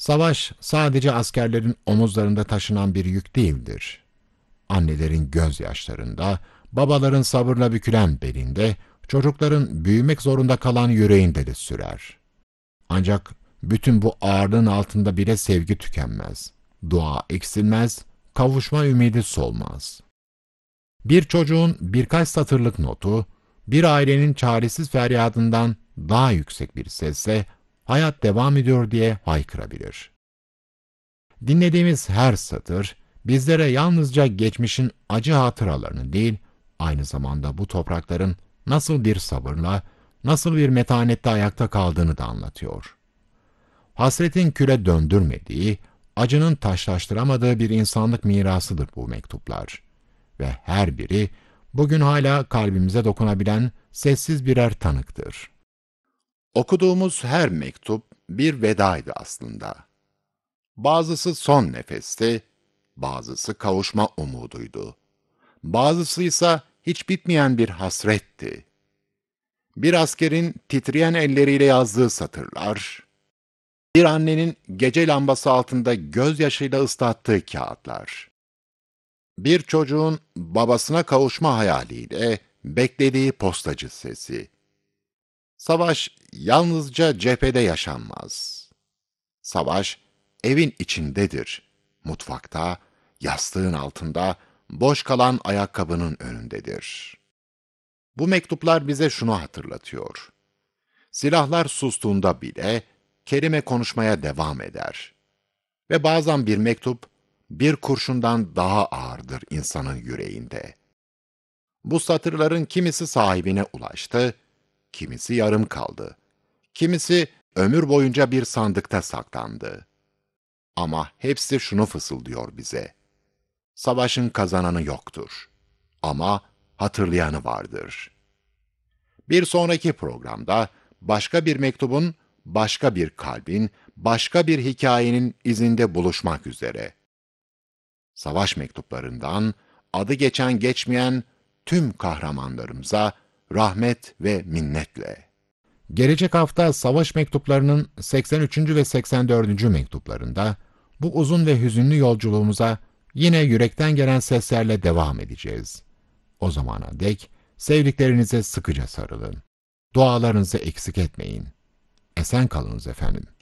Savaş sadece askerlerin omuzlarında taşınan bir yük değildir. Annelerin gözyaşlarında, babaların sabırla bükülen belinde, çocukların büyümek zorunda kalan yüreğinde de sürer. Ancak bütün bu ağırlığın altında bile sevgi tükenmez. Dua eksilmez, kavuşma ümidi solmaz. Bir çocuğun birkaç satırlık notu, bir ailenin çaresiz feryadından daha yüksek bir sesle hayat devam ediyor diye haykırabilir. Dinlediğimiz her satır, bizlere yalnızca geçmişin acı hatıralarını değil, aynı zamanda bu toprakların nasıl bir sabırla, nasıl bir metanette ayakta kaldığını da anlatıyor. Hasretin küle döndürmediği, acının taşlaştıramadığı bir insanlık mirasıdır bu mektuplar. Ve her biri, bugün hala kalbimize dokunabilen sessiz birer tanıktır. Okuduğumuz her mektup bir vedaydı aslında. Bazısı son nefesti, bazısı kavuşma umuduydu. Bazısı ise hiç bitmeyen bir hasretti. Bir askerin titreyen elleriyle yazdığı satırlar, bir annenin gece lambası altında gözyaşıyla ıslattığı kağıtlar, bir çocuğun babasına kavuşma hayaliyle beklediği postacı sesi. Savaş yalnızca cephede yaşanmaz. Savaş evin içindedir. Mutfakta, yastığın altında, boş kalan ayakkabının önündedir. Bu mektuplar bize şunu hatırlatıyor. Silahlar sustuğunda bile kelime konuşmaya devam eder. Ve bazen bir mektup, bir kurşundan daha ağırdır insanın yüreğinde. Bu satırların kimisi sahibine ulaştı, kimisi yarım kaldı. Kimisi ömür boyunca bir sandıkta saklandı. Ama hepsi şunu fısıldıyor bize. Savaşın kazananı yoktur. Ama hatırlayanı vardır. Bir sonraki programda başka bir mektubun, başka bir kalbin, başka bir hikayenin izinde buluşmak üzere. Savaş mektuplarından adı geçen geçmeyen tüm kahramanlarımıza rahmet ve minnetle. Gelecek hafta savaş mektuplarının 83. ve 84. mektuplarında bu uzun ve hüzünlü yolculuğumuza yine yürekten gelen seslerle devam edeceğiz. O zamana dek sevdiklerinize sıkıca sarılın. Dualarınızı eksik etmeyin. Esen kalınız efendim.